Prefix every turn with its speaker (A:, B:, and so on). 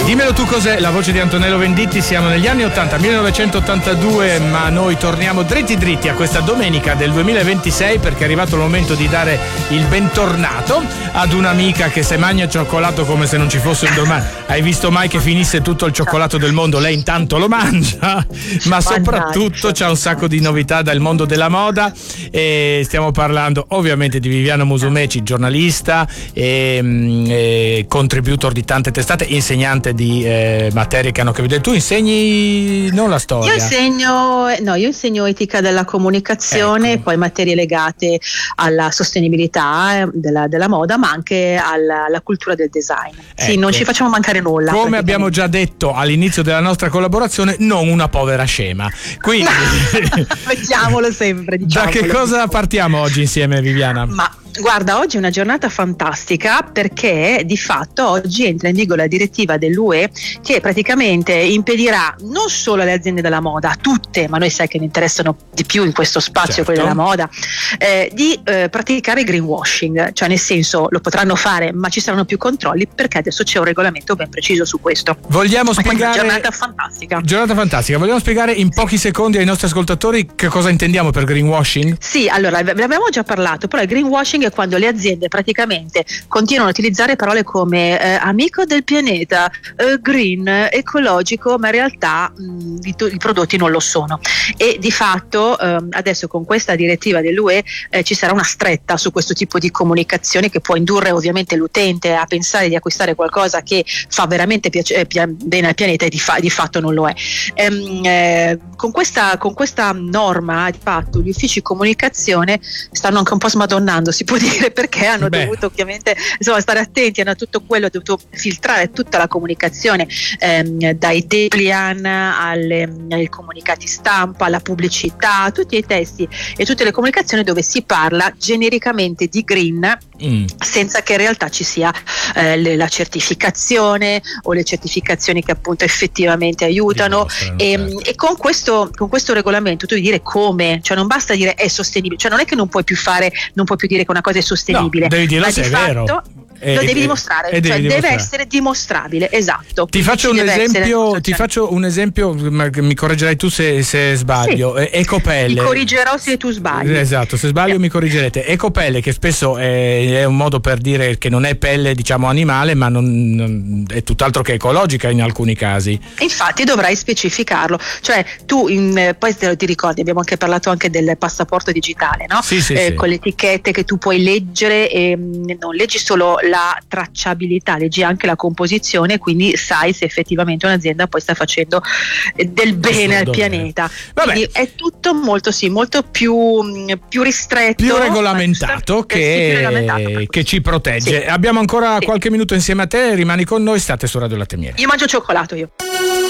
A: Dimmelo tu cos'è la voce di Antonello Venditti. Siamo negli anni 80, 1982, ma noi torniamo dritti a questa domenica del 2026 perché è arrivato il momento di dare il bentornato ad un'amica che se mangia il cioccolato come se non ci fosse un domani. Hai visto mai che finisse tutto il cioccolato del mondo? Lei intanto lo mangia, ma soprattutto c'ha un sacco di novità dal mondo della moda e stiamo parlando ovviamente di Viviana Musumeci, giornalista e contributor di tante testate, insegnante di materie che hanno a che vedere. Tu insegni non la storia?
B: Io insegno etica della comunicazione, ecco. Poi materie legate alla sostenibilità della moda, ma anche alla cultura del design. Ecco. Sì, non ci facciamo mancare nulla.
A: Come abbiamo già detto all'inizio della nostra collaborazione, non una povera scema. Quindi
B: mettiamolo sempre, diciamo.
A: Da che cosa partiamo oggi insieme, Viviana?
B: Ma guarda, oggi è una giornata fantastica perché di fatto oggi entra in vigore la direttiva dell'UE che praticamente impedirà non solo alle aziende della moda, tutte, ma noi sai che ne interessano di più in questo spazio, certo, quelle della moda, di praticare greenwashing, cioè nel senso lo potranno fare ma ci saranno più controlli perché adesso c'è un regolamento ben preciso su questo.
A: Vogliamo spiegare,
B: giornata fantastica.
A: Vogliamo spiegare in pochi secondi ai nostri ascoltatori che cosa intendiamo per greenwashing?
B: Sì, allora ve l'abbiamo già parlato, però il greenwashing è quando le aziende praticamente continuano a utilizzare parole come amico del pianeta, green, ecologico, ma in realtà i prodotti non lo sono. E di fatto adesso con questa direttiva dell'UE ci sarà una stretta su questo tipo di comunicazione che può indurre ovviamente l'utente a pensare di acquistare qualcosa che fa veramente bene al pianeta e di fatto non lo è. Con questa norma di fatto gli uffici comunicazione stanno anche un po' smadonnando, si può dire, perché hanno dovuto ovviamente stare attenti, hanno tutto quello, dovuto filtrare tutta la comunicazione dai dépliant ai comunicati stampa, alla pubblicità, tutti i testi e tutte le comunicazioni dove si parla genericamente di green senza che in realtà ci sia la certificazione o le certificazioni che appunto effettivamente aiutano e con questo regolamento tu devi dire come, cioè non basta dire è sostenibile, cioè non è che non puoi più dire che una cosa è sostenibile,
A: no, devi dirlo se è vero.
B: Lo devi dimostrare, deve essere dimostrabile, esatto.
A: Ti faccio un esempio, mi correggerai tu se sbaglio. Sì. Ecopelle.
B: Ti corrigerò se tu sbagli.
A: Esatto, se sbaglio mi corrigerete. Ecopelle, che spesso è un modo per dire che non è pelle, diciamo, animale, ma non è tutt'altro che ecologica in alcuni casi.
B: Infatti dovrai specificarlo, cioè tu poi ti ricordi, abbiamo anche parlato anche del passaporto digitale, no?
A: Sì.
B: Con le etichette che tu puoi leggere e non leggi solo la tracciabilità, leggi anche la composizione, quindi sai se effettivamente un'azienda poi sta facendo del bene al pianeta. Quindi è tutto molto più ristretto,
A: più regolamentato, che ci protegge. Abbiamo ancora qualche minuto insieme a te, rimani con noi, state su Radio Latte Miele.
B: Io mangio cioccolato io.